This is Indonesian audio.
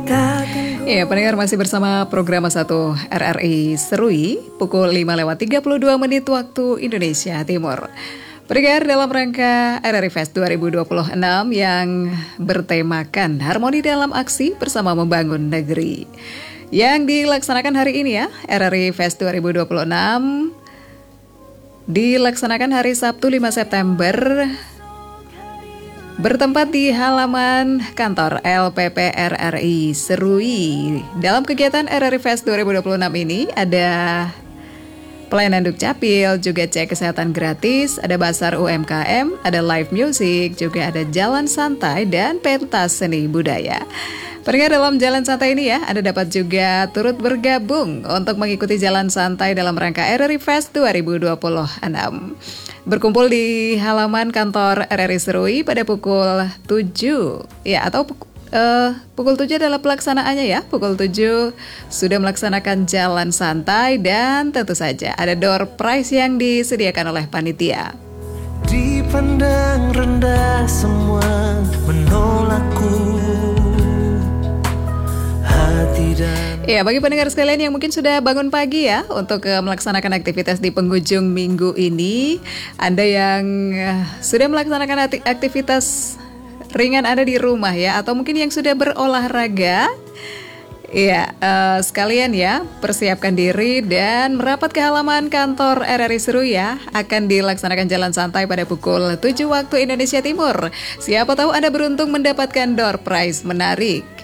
Ya, pendengar masih bersama program 1 RRI Serui pukul 5:32 waktu Indonesia Timur. Pendengar, dalam rangka RRI Fest 2026 yang bertemakan Harmoni dalam Aksi bersama Membangun Negeri, yang dilaksanakan hari ini ya, RRI Fest 2026 dilaksanakan hari Sabtu 5 September bertempat di halaman kantor LPP RRI Serui. Dalam kegiatan RRI Fest 2026 ini ada pelayanan Dukcapil, juga cek kesehatan gratis, ada basar UMKM, ada live music, juga ada jalan santai dan pentas seni budaya. Pendengar, dalam jalan santai ini ya, Anda dapat juga turut bergabung untuk mengikuti jalan santai dalam rangka RRI Fest 2026. Berkumpul di halaman kantor RRI Serui pada pukul 7 ya, atau pukul 7 adalah pelaksanaannya ya. Pukul 7 sudah melaksanakan jalan santai dan tentu saja ada door prize yang disediakan oleh panitia. Dipandang rendah semua menolakku. Ya, bagi pendengar sekalian yang mungkin sudah bangun pagi ya untuk melaksanakan aktivitas di penghujung minggu ini, Anda yang sudah melaksanakan aktivitas ringan Anda di rumah ya, atau mungkin yang sudah berolahraga, ya sekalian ya persiapkan diri dan merapat ke halaman kantor RRI Serui ya. Akan dilaksanakan jalan santai pada pukul 7 waktu Indonesia Timur. Siapa tahu Anda beruntung mendapatkan door prize menarik.